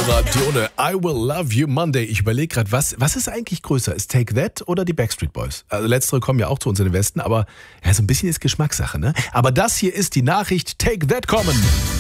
Radione, I Will Love You Monday. Ich überlege gerade, was ist eigentlich größer? Ist Take That oder die Backstreet Boys? Also letztere kommen ja auch zu uns in den Westen, aber ja, so ein bisschen ist Geschmackssache, ne? Aber das hier ist die Nachricht, Take That kommen.